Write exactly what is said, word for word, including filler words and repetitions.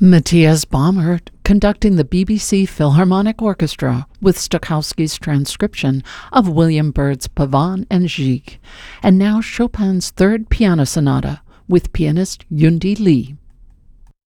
Matthias Baumert conducting the B B C Philharmonic Orchestra with Stokowski's transcription of William Byrd's Pavane and Gigue, and now Chopin's Third Piano Sonata with pianist Yundi Lee.